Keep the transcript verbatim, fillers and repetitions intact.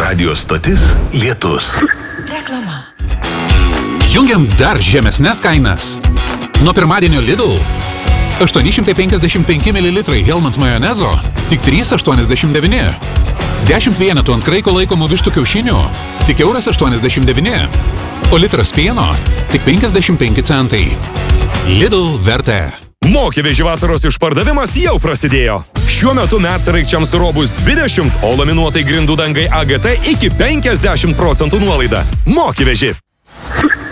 Radio stotis Lietus. Reklama. Jungiam dar žemesnes kainas. Nuo pirmadienio Lidl aštuoni šimtai penkiasdešimt penki mililitrai Hellmann's majonezo tik trys aštuoniasdešimt devyni. dešimt vienetų ant kraiko laikomų vištų kiaušinių tik euras aštuoniasdešimt devyni. O litras pieno tik penkiasdešimt penki centai. Lidl vertė. Mokyveži vasaros išpardavimas jau prasidėjo. Šiuo metu medsraigčiams Robus dvidešimt, o laminuotai grindų dangai A G T iki penkiasdešimt procentų nuolaida. Mokyveži.